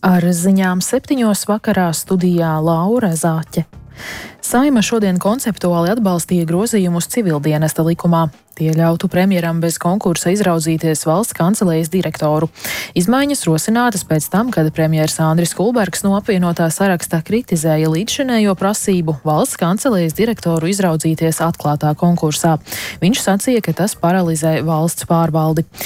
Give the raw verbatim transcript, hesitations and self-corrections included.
Ar ziņām septiņos vakarā studijā Laura Zāķe. Saeima šodien konceptuāli atbalstīja grozījumus civildienesta likumā. Tie ļautu premjeram bez konkursa izraudzīties valsts kancelējas direktoru. Izmaiņas rosinātas pēc tam, kad premjers Andris Kulbergs no apvienotā saraksta kritizēja līdzšinējo prasību valsts kancelējas direktoru izraudzīties atklātā konkursā. Viņš sacīja, ka tas paralizē valsts pārvaldi.